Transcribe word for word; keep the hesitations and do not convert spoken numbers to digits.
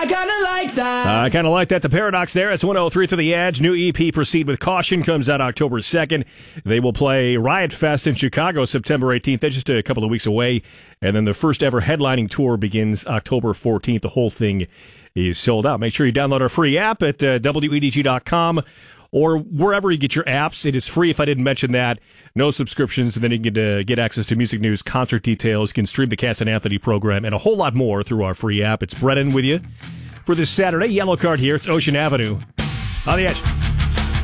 I kind of like that. Uh, I kind of like that. The Paradox there. It's one oh three to the Edge. New E P, Proceed with Caution, comes out October second. They will play Riot Fest in Chicago September eighteenth. That's just a couple of weeks away. And then the first ever headlining tour begins October fourteenth. The whole thing is sold out. Make sure you download our free app at uh, W E D G dot com or wherever you get your apps. It is free if I didn't mention that. No subscriptions, and then you can uh, get access to music news, concert details. You can stream the Cass and Anthony program and a whole lot more through our free app. It's Brennan with you for this Saturday. Yellow Card here. It's Ocean Avenue on the Edge.